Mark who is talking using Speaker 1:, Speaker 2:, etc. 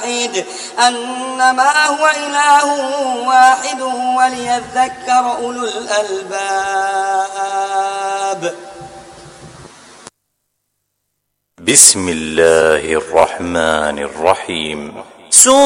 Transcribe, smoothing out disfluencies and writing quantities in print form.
Speaker 1: واحد أنما هو إله واحد وليذكر أولو الألباب.
Speaker 2: بسم الله الرحمن الرحيم.